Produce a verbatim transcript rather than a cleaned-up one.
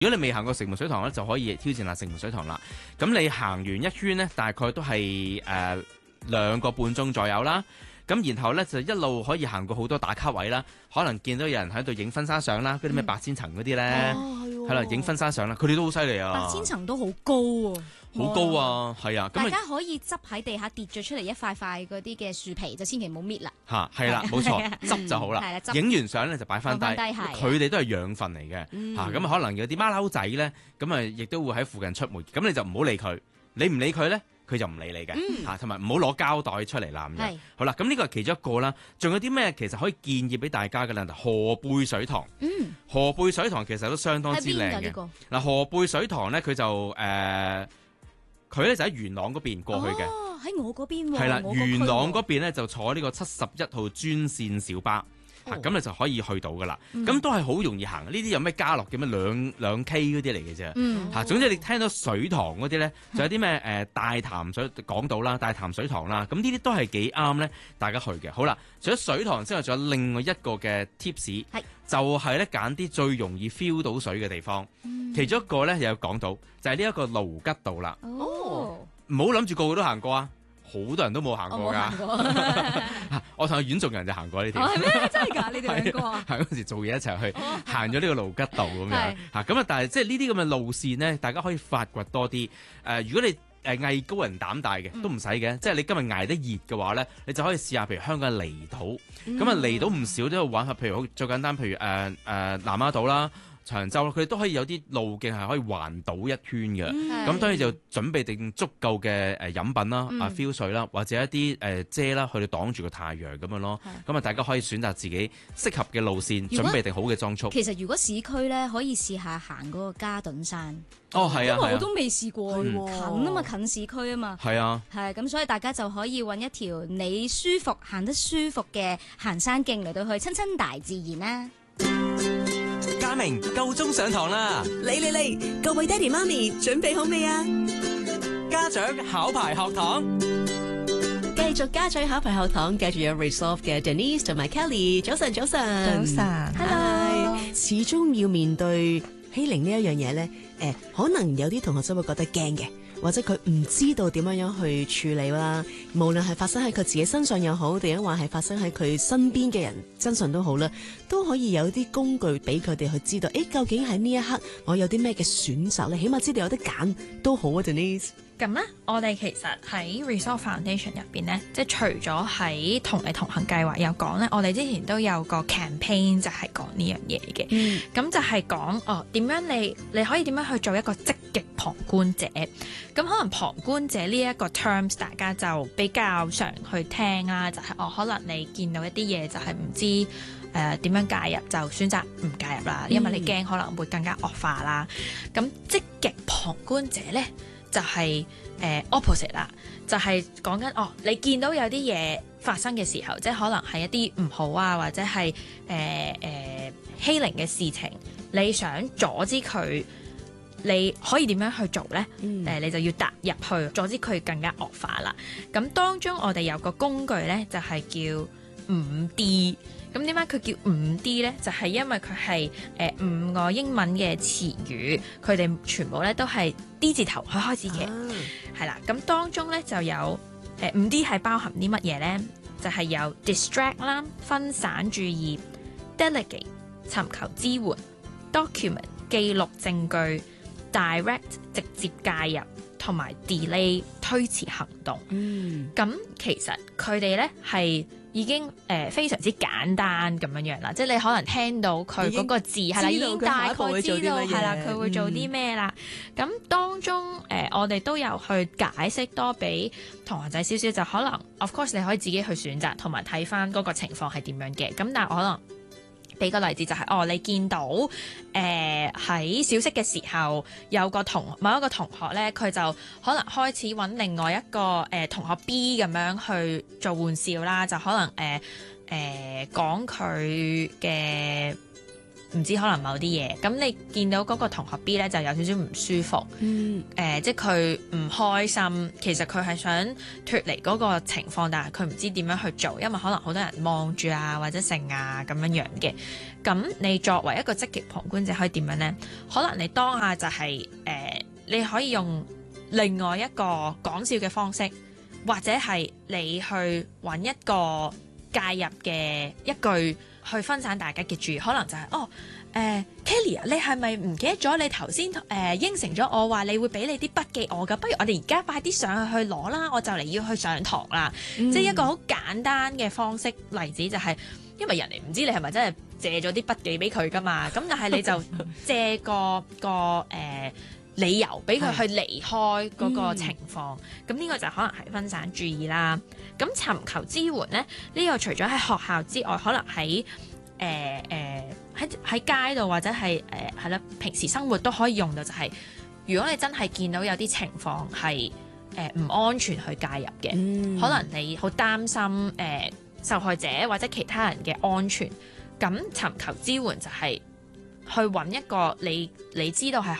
如果你未行過城門水塘咧，就可以挑戰下城門水塘啦。咁你行完一圈咧，大概都係誒兩個半鐘左右啦。咁然後咧就一路可以行過好多打卡位啦，可能見到有人喺度影婚紗相啦，嗰啲咩八千層嗰啲咧，係啦影婚紗相啦，佢哋都好犀利啊！ 八千層都好高喎， 好高啊，係啊！ 大家可以執喺地下跌咗出嚟一塊塊嗰啲嘅樹皮，就千祈唔好搣啦。 嚇，係啦，冇錯，執就好啦。影完相咧就擺翻低，佢哋都係養分嚟嘅嚇。咁可能有啲馬騮仔咧，咁啊亦都會喺附近出沒，咁你就唔好理佢，你唔理佢咧，佢就唔理你嘅嚇，同埋唔好攞膠袋出嚟攬嘅。好啦，咁呢個係其中一個啦。仲有啲咩其實可以建議俾大家嘅咧？河背水塘，嗯、河背水塘其實都相當之靚嘅。嗱、這個，河背水塘咧，佢就誒，佢、呃、咧就喺元朗嗰邊過去嘅。 哦，喺我嗰邊喎。 係啦，元朗嗰邊咧就坐呢個七十一號專線小巴。咁、哦、你就可以去到噶啦，咁、嗯、都係好容易行。呢啲有咩家樂嘅咩兩兩 K 嗰啲嚟嘅啫。嚇、嗯，總之你聽到水塘嗰啲咧，就有啲咩誒大潭水港島啦、大潭水塘啦，咁呢啲都係幾啱咧，大家去嘅。好啦，除咗水塘之外，仲有另外一個嘅 tips，就係咧揀啲最容易 feel 到水嘅地方。嗯、其中一個咧又有講到，就係呢一個盧吉道啦。哦，唔好諗住個個都行過啊！好多人都冇行過㗎，我同阿阮仲仁就行過呢條。 係咩？真係㗎？你哋兩個啊？ 係嗰陣時做嘢一齊去行咗呢個盧吉道咁樣嚇，咁啊！但係即係呢啲咁嘅路線呢，大家可以發掘多啲。誒、呃，如果你誒藝高人膽大嘅，都唔使嘅。即係你今日捱得熱嘅話咧，你就可以試下，譬如香港嘅離島。咁啊、嗯，離島唔少都有玩下，譬如好最簡單，譬如誒誒、呃呃、南丫島啦。長洲佢哋都可以有啲路徑係可以環島一圈嘅，咁當然就準備定足夠嘅誒飲品啦、啊、嗯、feel 水啦，或者一啲誒遮啦，去到擋住個太陽咁樣咯。咁啊，大家可以選擇自己適合嘅路線，準備定好嘅裝束。 其實如果市區咧，可以試下行嗰個嘉頓山。 哦，係啊， 因為我都未試過，嗯、近啊嘛，近市區啊嘛。 係啊， 係咁，所以大家就可以揾一條你舒服、行得舒服嘅行山徑嚟到去親親大自然啦。 家明夠鐘上堂啦！ 嚟嚟嚟，各位爹哋媽咪準備好未啊？ 家長考牌學堂， 繼續家長考牌學堂，繼續有 Resolve 嘅 Denise 同埋 Kelly。早晨，早晨， 早晨 ，Hello。始終要面對欺凌呢一樣嘢咧，誒，可能有啲同學仔會覺得驚嘅。或者佢唔知道點樣樣去處理啦，無論係發生喺佢自己身上又好，定係話係發生喺佢身邊嘅人身上都好啦，都可以有啲工具俾佢哋去知道，誒，究竟喺呢一刻我有啲咩嘅選擇咧？起碼知道有得揀都好啊 Denise。 咁咧，我哋其實喺 Resolve Foundation 入邊咧，即係除咗喺同你同行計劃有講咧，我哋之前都有個 campaign 就係講呢樣嘢嘅。嗯，咁就係講哦，點樣你你可以點樣去做一個積極旁觀者。咁可能旁觀者呢一個 terms 大家就比較常去聽啦，就係、是、哦，可能你見到一啲嘢就係唔知誒點、呃、樣介入，就選擇唔介入啦，因為你驚可能會更加惡化啦。咁積極旁觀者咧，就係、是、誒、呃、opposite 啦，就係講緊哦，你見到有啲嘢發生嘅時候，即係可能係一啲唔好啊，或者係誒誒欺凌嘅事情，你想阻止佢，你可以點樣去做呢？誒、嗯呃，你就要踏入去阻止佢更加惡化啦。咁當中我哋有個工具呢，就係、是、叫五 D。咁點解佢叫五 D 呢？就係、是、因為佢係誒五個英文嘅詞語，佢哋全部咧都係 D 字頭去開始嘅，係啦、啊。咁當中咧就有誒五、呃、D 係包含啲乜嘢呢？就係、是、有 distract 啦，分散注意 ；delegate 尋求支援 ；document 記錄證據 ；direct 直接介入，同埋 delay 推遲行動。嗯，咁其實佢哋咧係已經誒、呃、非常之簡單咁樣樣啦，即係你可能聽到佢嗰個字係啦，已經大概知道係啦，佢會做啲咩啦。咁、嗯、當中誒、呃、我哋都有去解釋多俾同學仔少少，就可能 of course 你可以自己去選擇同埋睇翻嗰個情況係點樣嘅。咁但係我可能俾個例子就係、是、哦，你見到誒喺、呃、小息嘅時候有個同某一個同學咧，佢就可能開始揾另外一個誒、呃、同學 B 咁樣去做玩笑啦，就可能誒誒講佢嘅唔知可能某啲嘢，咁你見到嗰個同學 B 咧就有少少唔舒服，誒、 嗯呃，即係佢唔開心，其實佢係想脫離嗰個情況，但係佢唔知點樣去做，因為可能好多人望住啊或者剩啊咁樣樣嘅。咁你作為一個積極旁觀者可以點樣呢？可能你當下就係、是、誒、呃，你可以用另外一個講笑嘅方式，或者係你去揾一個介入嘅一句。去分散大家嘅注意，可能就係、是、哦，誒、呃、Kelly 啊，你係咪唔記得咗你頭先誒應承咗我話你會俾你啲筆記我㗎？不如我哋而家快啲上去去攞啦，我就嚟要去上堂啦。嗯、即係一個好簡單嘅方式例子就係、是，因為人哋唔知你係咪真係借咗啲筆記俾佢㗎嘛，咁但係你就借個個誒、呃、理由俾佢去離開嗰個情況，咁呢、嗯、個就可能係分散注意啦。咁尋求支援咧，呢、呢個除咗喺學校之外，可能喺誒誒喺喺街度或者係誒係啦，平時生活都可以用到、就係。就係如果你真係見到有啲情況係誒唔安全去介入嘅，嗯、可能你好擔心誒、呃、受害者或者其他人嘅安全，咁尋求支援就係去揾一個你你知道係